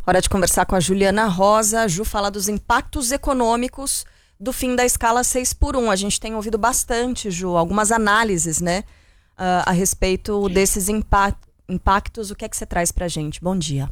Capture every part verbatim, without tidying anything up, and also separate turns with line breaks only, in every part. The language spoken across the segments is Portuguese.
Hora de conversar com a Juliana Rosa. A Ju fala dos impactos econômicos do fim da escala seis por um. A gente tem ouvido bastante, Ju, algumas análises, né, uh, a respeito desses impact- impactos. O que é que você traz pra gente? Bom dia.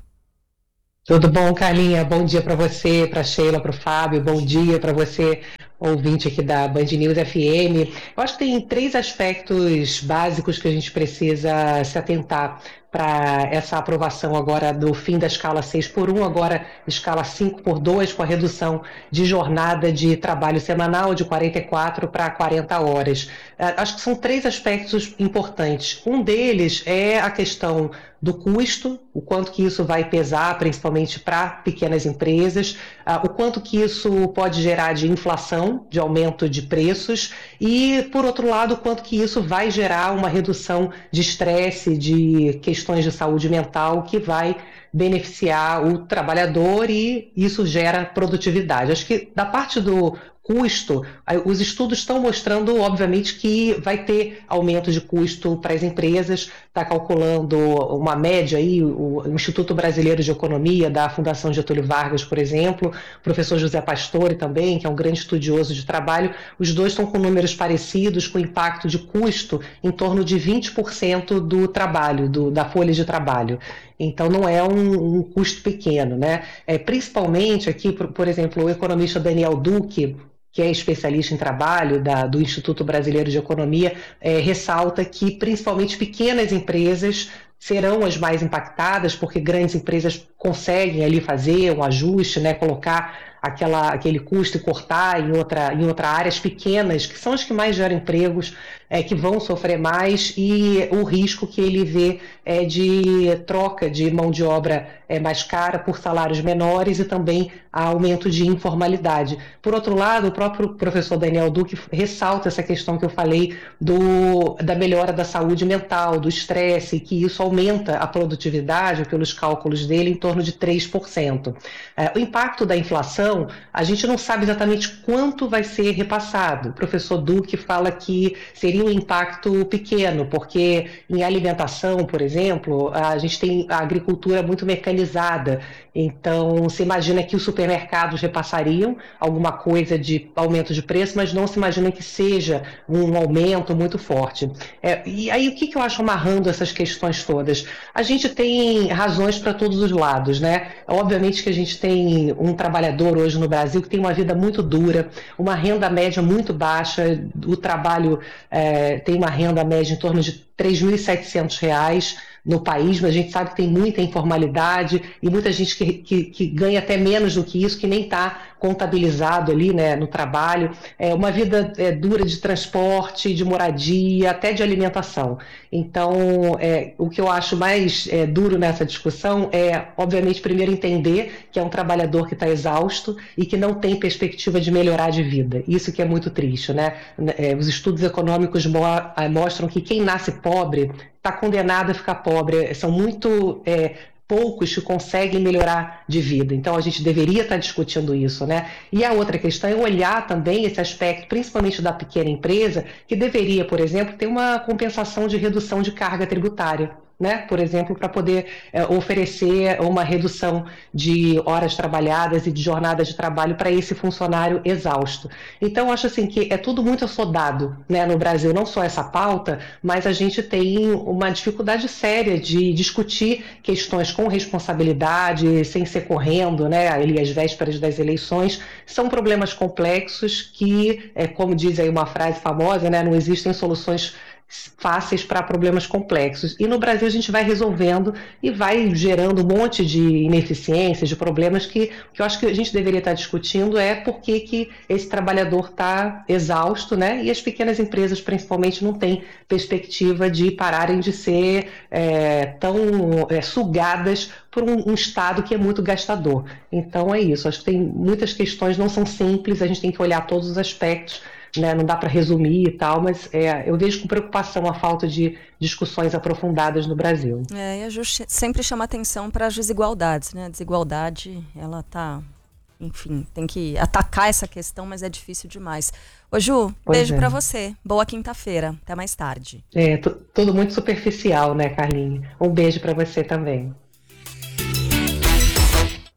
Tudo bom, Carlinha? Bom dia para você, para Sheila, para o Fábio. Bom dia para você, ouvinte aqui da Band News F M. Eu acho que tem três aspectos básicos que a gente precisa se atentar para essa aprovação agora do fim da escala seis por um, agora escala cinco por dois, com a redução de jornada de trabalho semanal de quarenta e quatro para quarenta horas. Acho que são três aspectos importantes. Um deles é a questão do custo, o quanto que isso vai pesar, principalmente para pequenas empresas, o quanto que isso pode gerar de inflação, de aumento de preços, e, por outro lado, o quanto que isso vai gerar uma redução de estresse, de questões de saúde mental, que vai beneficiar o trabalhador e isso gera produtividade. Acho que da parte do custo, os estudos estão mostrando, obviamente, que vai ter aumento de custo para as empresas. Está calculando uma média aí, o Instituto Brasileiro de Economia da Fundação Getúlio Vargas, por exemplo, o professor José Pastore também, que é um grande estudioso de trabalho, os dois estão com números parecidos, com impacto de custo em torno de vinte por cento do trabalho, do, da folha de trabalho. Então não é um, um custo pequeno, né? É, principalmente aqui, por, por exemplo, o economista Daniel Duque, que é especialista em trabalho da, do Instituto Brasileiro de Economia, é, ressalta que principalmente pequenas empresas serão as mais impactadas, porque grandes empresas conseguem ali fazer um ajuste, né, colocar aquela, aquele custo e cortar em outra, em outra área. As pequenas, que são as que mais geram empregos, é, que vão sofrer mais, e o risco que ele vê é de troca de mão de obra é, mais cara por salários menores e também aumento de informalidade. Por outro lado, o próprio professor Daniel Duque ressalta essa questão que eu falei do, da melhora da saúde mental, do estresse, que isso aumenta a produtividade, pelos cálculos dele, em torno de três por cento. É, o impacto da inflação, a gente não sabe exatamente quanto vai ser repassado. O professor Duque fala que seria um impacto pequeno, porque em alimentação, por exemplo, a gente tem a agricultura muito mecanizada, então se imagina que os supermercados repassariam alguma coisa de aumento de preço, mas não se imagina que seja um aumento muito forte. É, e aí o que, que eu acho amarrando essas questões todas? A gente tem razões para todos os lados, né? Obviamente que a gente tem um trabalhador hoje no Brasil que tem uma vida muito dura, uma renda média muito baixa, o trabalho é, tem uma renda média em torno de três mil e setecentos reais no país, mas a gente sabe que tem muita informalidade e muita gente que, que, que ganha até menos do que isso, que nem está contabilizado ali, né, no trabalho. É uma vida é, dura de transporte, de moradia, até de alimentação. Então, é, o que eu acho mais é, duro nessa discussão é, obviamente, primeiro entender que é um trabalhador que está exausto e que não tem perspectiva de melhorar de vida. Isso que é muito triste, né? É, os estudos econômicos mo- mostram que quem nasce pobre está condenado a ficar pobre. São muito é, poucos que conseguem melhorar de vida. Então a gente deveria estar discutindo isso, né? E a outra questão é olhar também esse aspecto, principalmente da pequena empresa, que deveria, por exemplo, ter uma compensação de redução de carga tributária, né? Por exemplo, para poder é, oferecer uma redução de horas trabalhadas e de jornada de trabalho para esse funcionário exausto. Então, acho assim que é tudo muito assodado, né, no Brasil, não só essa pauta, mas a gente tem uma dificuldade séria de discutir questões com responsabilidade, sem ser correndo, né, ali às vésperas das eleições. São problemas complexos que, é, como diz aí uma frase famosa, né, não existem soluções fáceis para problemas complexos. E no Brasil a gente vai resolvendo e vai gerando um monte de ineficiências, de problemas que, que eu acho que a gente deveria estar discutindo é por que que esse trabalhador está exausto, né? E as pequenas empresas, principalmente, não têm perspectiva de pararem de ser é, tão é, sugadas por um, um Estado que é muito gastador. Então é isso, acho que tem muitas questões, não são simples, a gente tem que olhar todos os aspectos, né? Não dá para resumir e tal, mas é, eu vejo com preocupação a falta de discussões aprofundadas no Brasil.
É, e a Ju sempre chama atenção para as desigualdades, né? A desigualdade, ela tá, enfim, tem que atacar essa questão, mas é difícil demais. Ô Ju,
Pois
beijo
é.
para você. Boa quinta-feira. Até mais tarde.
É, tu- tudo muito superficial, né, Carlinhos? Um beijo para você também.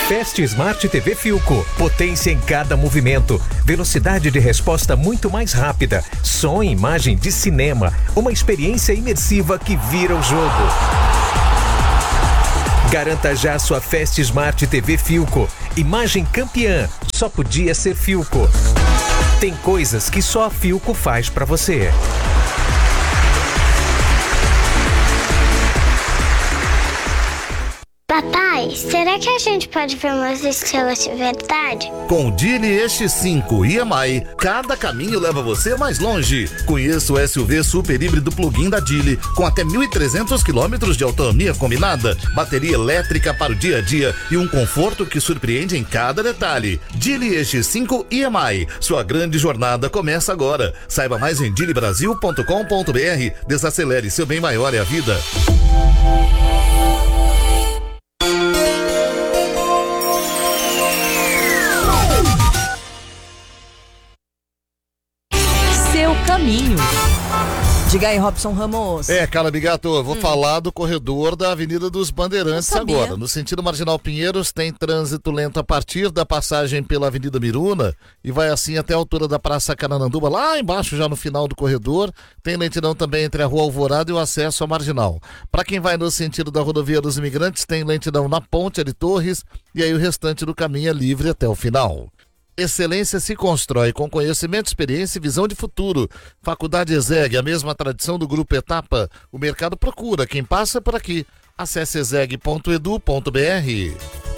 Fast Smart T V Philco. Potência em cada movimento. Velocidade de resposta muito mais rápida. Som e imagem de cinema. Uma experiência imersiva que vira o jogo. Garanta já sua Fast Smart T V Philco. Imagem campeã. Só podia ser Philco. Tem coisas que só a Philco faz pra você.
Papai, será que a gente pode ver umas estrelas de verdade?
Com o Geely X cinco e M I, cada caminho leva você mais longe. Conheça o S U V super híbrido plug-in da Geely, com até mil e trezentos quilômetros de autonomia combinada, bateria elétrica para o dia a dia e um conforto que surpreende em cada detalhe. Geely X cinco e M I, sua grande jornada começa agora. Saiba mais em geely brasil ponto com ponto b r. Desacelere, seu bem maior é a vida.
Caminho. Diga aí, Robson Ramos.
É, Carla Bigato, eu vou hum. falar do corredor da Avenida dos Bandeirantes agora. No sentido Marginal Pinheiros, tem trânsito lento a partir da passagem pela Avenida Miruna e vai assim até a altura da Praça Canananduba, lá embaixo, já no final do corredor. Tem lentidão também entre a Rua Alvorada e o acesso à Marginal. Para quem vai no sentido da Rodovia dos Imigrantes, tem lentidão na Ponte de Torres e aí o restante do caminho é livre até o final. Excelência se constrói com conhecimento, experiência e visão de futuro. Faculdade ESEG, a mesma tradição do Grupo Etapa. O mercado procura quem passa por aqui. Acesse exeg ponto edu ponto br.